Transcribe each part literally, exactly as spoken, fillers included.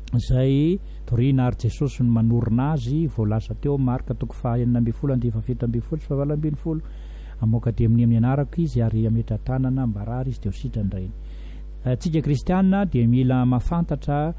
zay torina ary Jesosy ny manorina azy voalaza teo marika toko fahaenina amby folo andiva fito amby folo sy fahavalo ambin'ny folo amoaka dia amin'ny amin'ny anarako izy ary ametra tanana mbarary izy dia sitrany reny. Tsika kristianina dia mila mafantatra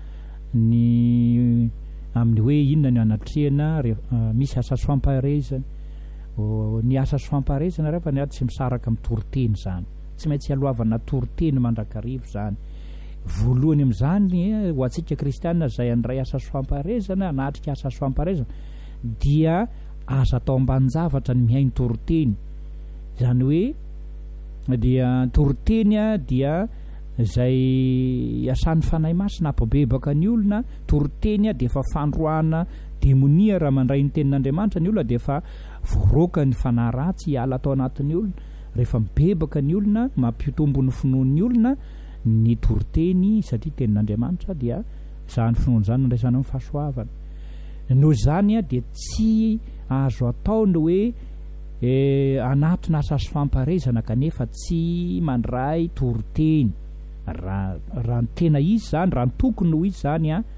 ny amin'ny hoe inona ny anatrehana misy asa soamparezana ny asa soamparezana rehefa ny ady tsy misaraka amin'ny toroteny zany tsy maintsy alohavana toroteny mandrakarivo zany. Voalohany amin'izany ho antsika kristianina zay andray asa soamparezana anatrika asa soamparezana dia aza atao ambanin-javatra ny mihaino toroteny zany hoe dia toroteny dia zay asan'ny fanahy masina ampabebaka ny olona. Toroteny dia efa fandroana demonia raha mandray ny tenin'Andriamanitra ny olona dia efa voaroaka ny fanahy ratsy hiala atao anatin'ny olona. Rehefa mibebaka ny olona mampitombo ny finoan'ny olona ny toroteny satria tenin'Andriamanitra dia zany finoana zany ndraisana amin'ny fahasoavana. Noho zany dia tsy azo atao ny hoe anatina asa famparezana kanefa tsy mandray toroteny. Raha ny tena izy zany raha ny tokony ho izy zany a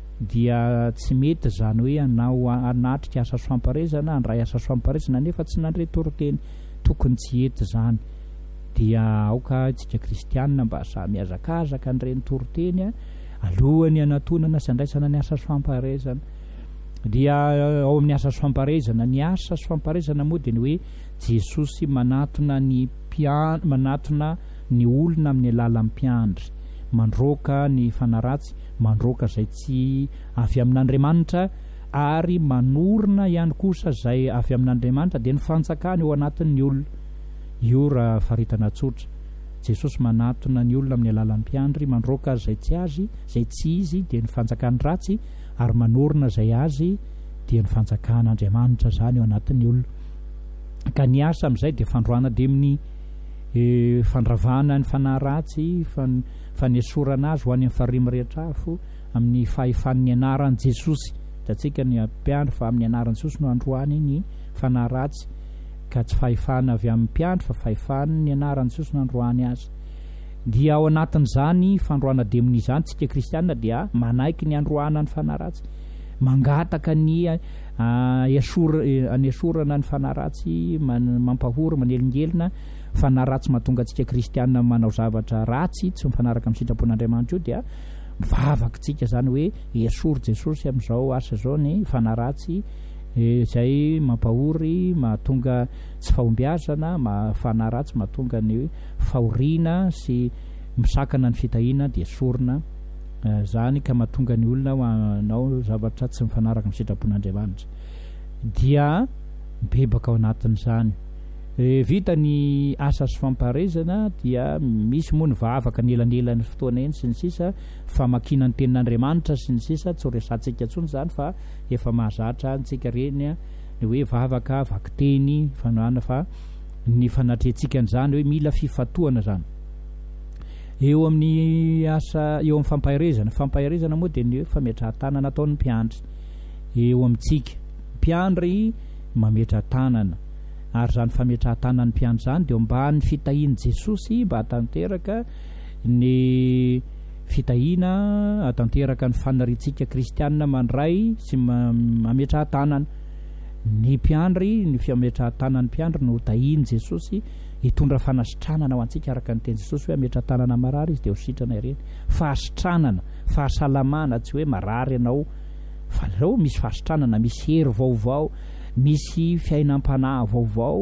dia tsy mety zany hoe anao anatrika asa famparezana andray asa famparezana nefa tsy nandray toroteny, tokony tsy ety zany. Dia aoka tsika kristianina mba samy azakazaka an'ireny toroteny alohan'ny anatonana sy andraisana ny asa famparezana. Dia ao amin'ny asa famparezana ny asa famparezana moa dia ny hoe Jesosy manatona ny pian manatona ny olona amin'ny alalan'ny mpiandry, mandroaka ny fanaratsy, mandroaka zay tsy avy amin'Andriamanitra ary manorina ihany kosa zay avy amin'Andriamanitra dia ny fanjakany ao anatin'ny olona. Io raha faritana tsotra. Jesosy manatona ny olona amin'ny alalan'ny mpiandry, mandroaka zay tsy azy, zay tsy izy dia ny fanjakany ratsy ary manorina zay azy dia ny fanjakan'Andriamanitra zany ao anatin'ny olona. Ka ny asa amin'izay dia fandroana dia amin'ny fandravana ny fanahy ratsy, fanesorana azy ho any amin'ny farihy rehetra afo amin'ny fahefan'ny anaran'i Jesosy. Hitantsika ny mpiandry fa amin'ny anaran'i Jesosy no androany ny fanahy ratsy, ka tsy fahefana avy amin'ny mpiandry fa fahefana ny anaran'i Jesosy no androany azy. Dia ao anatin'izany fandroana demon'izany tsika kristianina dia manaiky ny androana ny fanahy ratsy, mangataka ny anesorana ny fanahy ratsy, mampahoro, manelingelina fanahy ratsy mahatonga antsika kristianina manao zavatra ratsy tsy mifanaraka amin'ny sitrapon'Andriamanitra io dia mivavaka tsika zany hoe esory Jesosy amin'izao asa zao ny fanahy ratsy zay mampahory, mahatonga tsy fahombiazana, fanahy ratsy mahatonga ny fahoriana sy misakana ny fitahiana dia esorina zany ka mahatonga ny olona manao zavatra tsy mifanaraka amin'ny sitrapon'Andriamanitra dia mibebaka ao anatin'izany. Vita ny asa sy famparezana dia misy moa ny vavaka ny elanelan'ny fotoana eny sy ny sisa, famakina ny tenin'Andriamanitra sy ny sisa, tsy ho resantsika intsony zany fa efa mahazatra antsika reny ny hoe vavaka vakiteny fanahana fa ny fanatrentsika an'izany hoe mila fifatoana zany. Eo amin'ny asa eo amin'ny fampaherezana, fampaherezana moa dia ny fametrahan-tanana ataon'ny mpiandry eo amintsika. Mpiandry mametrahan-tanana ary zany fametrahan-tanan'ny mpiandry zany dia mba ny fitahian'i Jesosy mba hatanteraka ny fitahiana, hatanteraka ny fanaritsika kristianina mandray sy mametrahan-tanana. Ny mpiandry, ny fametrahan-tanan'ny mpiandry no tahian'i Jesosy hitondra fanasitranana ho antsika araka ny teny Jesosy hoe ametrahan-tanana marary izy dia ho sitrana ireny. Fahasitranana, fahasalamana, tsy hoe marary ianao fa reo misy fahasitranana, misy hery vaovao, misy fiainam-panahy vaovao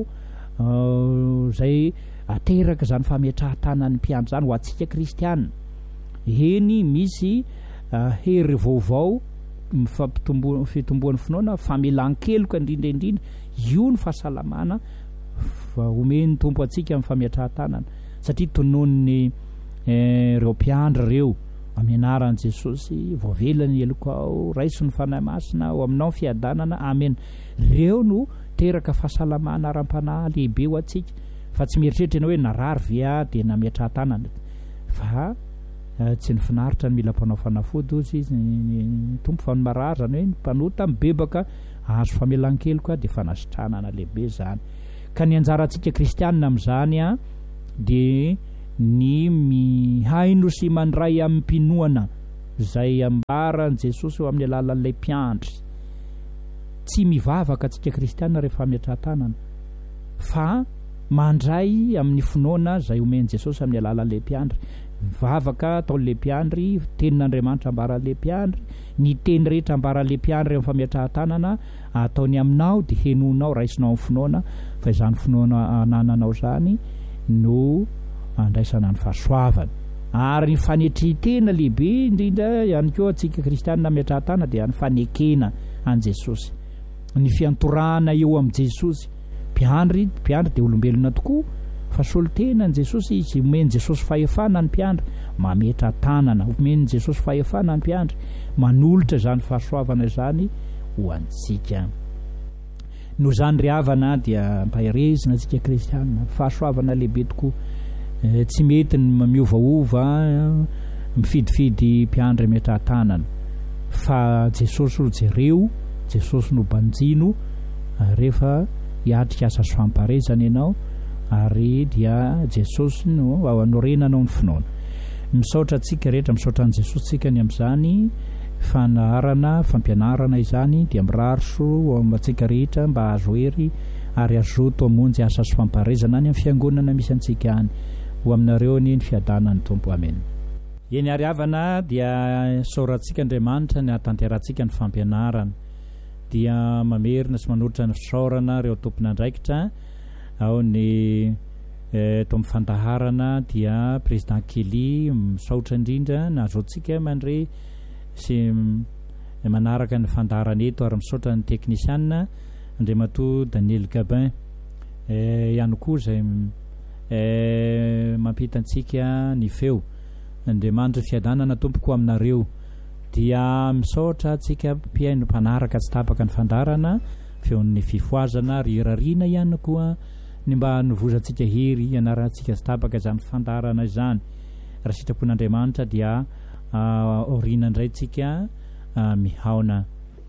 zay ateraka zany fametrahan-tanan'ny mpiandry zany ho antsika kristianina. Eny misy hery vaovao, fitomboan'ny finoana, famelan-keloka indrindraindrindra, io ny fahasalamana omeny tompo antsika amin'ny fametrahan-tanana satria tonoany reo mpiandry reo amin'ny anaran'i Jesosy, voavelany eloko ao, raiso ny fanahy masina ao aminao fiadanana, amen. Reo no teraka fahasalamana aram-panahy lehibe ho antsika fa tsy mieritreritra ianao hoe narary via dia nametrahan-tanana fa tsy ny finaritra ny mila mpanao fanafody ozy izy ny tompo fa ny marary zany hoe mpanota mibebaka azo famelan-keloka dia fanasitranana lehibe zany. Ka ny anjarantsika kristianina amin'izany a dia ny mihaino sy mandray amin'ny mpinoana zay ambarany Jesosy eo amin'ny alalan'ilay mpiandry. Tsy mivavaka antsika kristiana rehefa miatran-tanana fa mandray amin'ny finoana zay omeny Jesosy amin'ny alalan'ilay mpiandry. Mivavaka ataon'ilay mpiandry, tenin'Andriamanitra ambaran'ilay mpiandry, ny teny rehetra ambaran'ilay mpiandry amin'ny famiatran-tanana ataony aminao dia henonao raisinao amin'ny finoana, fa izany finoana anananao zany no andraisana ny fahasoavana. Ary ny fanetri-tena lehibe indrindra ihany koa antsika kristianina miatran-tanana dia ny fanekena an Jesosy, ny fiantorana eo amin'ny Jesosy. Mpiandry mpiandry dia olombelona tokoa, fa solotena ny Jesosy izy. Omeny Jesosy fahefana ny mpiandry, mametran-tanana. Omeny Jesosy fahefana ny mpiandry, manolotra zany fahasoavana zany ho antsika. No zany ry havana dia mpaherezina antsika kristianina, fahasoavana lehibe tokoa. E, tsy mety ny miovaova mifidifidy mpiandry miatran-tanana, fa Jesosy no jereo, Jesosy no banjino rehefa hiatrika asa sy famparezana ianao, ary dia Jesosy no ao anorenanao ny finoana. Misaotra antsika rehetra, misaotra an Jesosy tsika ny amin'izany fanarana, fampianarana izany dia mirarso amintsika rehetra mba azo hery ary azoto hamonjy asa sy famparezana any amin'ny fiangonana misy antsika any. Ho aminareo ny fiadanany Tompo. Amen. Eny ary havana dia saorantsika Andriamanitra ny hatanterantsika ny fampianarana, dia mamerina sy manolotra ny fisaorana reo tompon'andraikitra. Ao ny eto amin'ny fandaharana dia président Kelly misaotra indrindra nahazoantsika mandre sy manaraka ny fandaharana eto, ary misaotra ny teknisianina Andriamatoa Daniel Gabin ihany koa zay mampita antsika ny feo. Andriamanitra fiadanana tompoko aminareo. Dia misaotra antsika mpiaino mpanaraka tsy tapaka ny fandarana feon'ny fifoazana ry rarina ihany koa ny mba novozantsika hery ianarantsika tsy tapaka izany fandarana izany. Raha sitrapon'Andriamanitra dia orina indray tsika mihaona.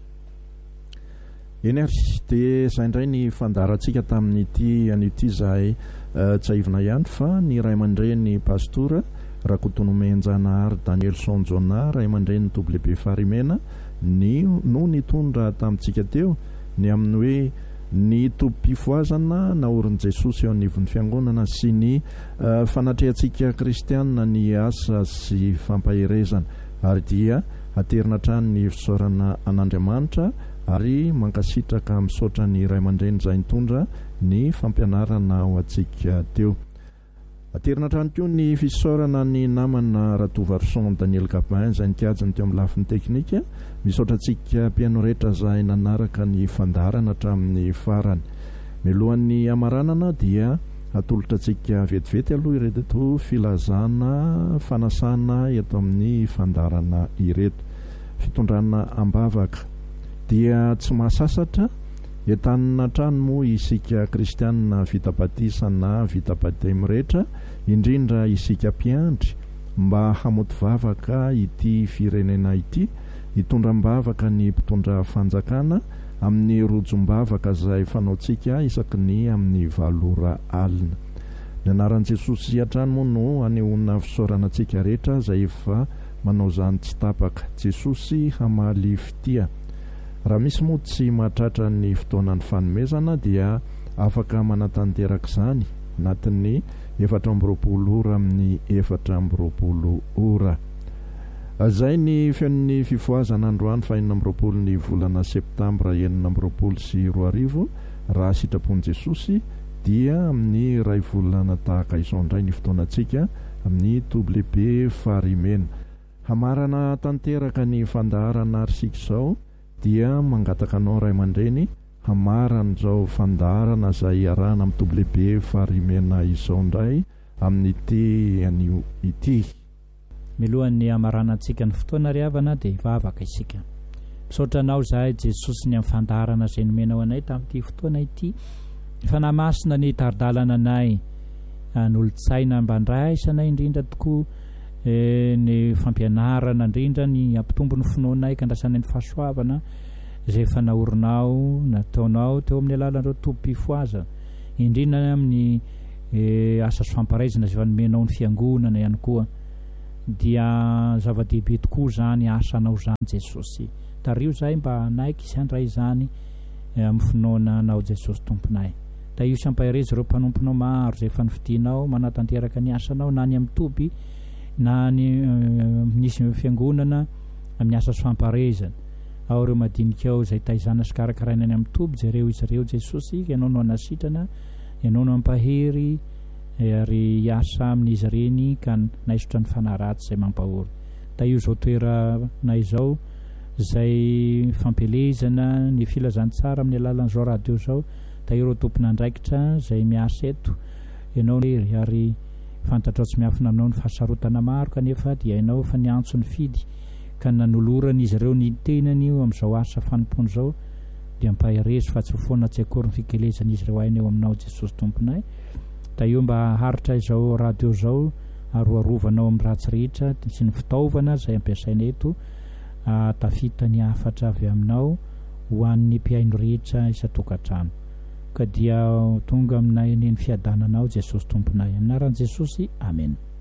Eny ary dia izay indray ny fandarantsika tamin'ity an'ity zahay tsy aivina ihany fa ny ray aman-dreny pastora Rakotonomenjanahary Danielson Jona, ray aman-dreny W B Farimena ny no nitondra tamintsika teo ny amin'ny hoe ny tobim-pifoazana naorin'i Jesosy eo anivon'ny fiangonana sy ny uh, fanatrehantsika kristianina ny asa sy fampaherezana, ary dia aterina trano ny fisaorana an'Andriamanitra ary mankasitraka misaotra ny ray aman-dreny izay nitondra ny fampianarana ho antsika teo. Aterina trano koa ny fisaorana ny namana Ratovarson Daniel Gabin izay nikajany teo amin'ny lafiny teknika. Misaotra antsika mpiaino rehetra izay nanaraka ny fandarana hatramin'ny farany. Mialohan'ny amaranana dia atolotra antsika vetivety aloha ireto filazana fanasana eto amin'ny fandarana ireto. Fitondrana ambavaka dia tsy mahasasatra entanina trano moa isika kristianina vita batisana vita batemy rehetra, indrindra isika mpiandry mba hamoty vavaka ity firenena ity, hitondram-bavaka ny mpitondra fanjakana amin'ny rojom-bavaka izay fanaontsika isaky ny amin'ny valora alina. Ny anaran'i Jesosy hatrany moa no anehoana fisaorana antsika rehetra izay efa manao izany tsy tapaka. Jesosy hamaly fitia. Raha misy moa tsy mahatratra ny fotoanan'ny fanomezana dia afaka manatanteraka izany anatin'ny efatra amby roapolo ora amin'ny efatra amby roapolo ora. Izay ny feon'ny fifoazana androany fahenina amby roapolo ny volana septambra enina amby roapolo sy roa arivo raha sitrapon'i Jesosy dia amin'ny ray volana tahaka izao indray ny fotoanantsika amin'ny W B Farimena. Hamarana tanteraka ny fandaharana arsika izao dia mangataka anao ray aman-dreny hamarana izao fandaharana izay iarahana amin'ny W B Farimena izao indray amin'ity anio ity. Milohan'ny amaranantsika ny fotoana ry havana dia hivavaka isika. Misaotra anao izahay Jesosy ny amin'ny fandaharana izay nomenao anay tamin'ity fotoana ity. Fanahy masina ny taridalana anay, n'olon-tsaina mba ndraisanay indrindra tokoa ny fampianarana indrindra ny ampitombo ny finoanay ka andrasanay ny fahasoavana izay efa naorinao nataonao teo amin'ny alalan'ireo tobim-pifoazana, indrindra amin'ny asa sy famparaizana izay efa nomenao ny fiangonana ihany koa. dia zava-dehibe tokoa zany asanao zany Jesosy. Tario zahay mba naiky isy andray izany amin'ny finoana anao Jesosy tomponay. Da io sampahereza ireo mpanomponao maro izay efa nividinao manatanteraka ny asanao na ny amin'ny toby na ny nisy fiangonana amin'ny asa famparezana. Ao ireo madinika ao izay taizana sy karakaraina ny amin'ny toby jereo izy ireo Jesosy, ianao no anasitrana, ianao no ampahery ary hiasa amin'izy ireny ka naisotra ny fanaratsy izay mampahory. Da io zao toerana izao izay fampelezana ny filazantsara amin'ny alalan'izao radio zao, da ireo tompona andraikitra izay miasa eto ianao hery ary fantatrao tsy miafina aminao ny fahasarotana maro kanefa dia ianao fa niantso ny fidy ka nanolorana izy ireo ny tenany io amin'izao asa fanompony zao, dia mpaherezo fa tsy foana tsy akory ny fikelezana izy ireo aina eo aminao Jesosy tomponay. Da io mba haritra izao radio zao aroarovanao amin'ny ratsy rehetra sy ny fitaovana izay ampiasaina eto, tafita ny afatra avy aminao ho an'ny mpiaino rehetra isa-tokantrano. Ka dia tonga aminay ny fiadananao Jesosy tomponay, amin'ny anaran'i Jesosy, amen.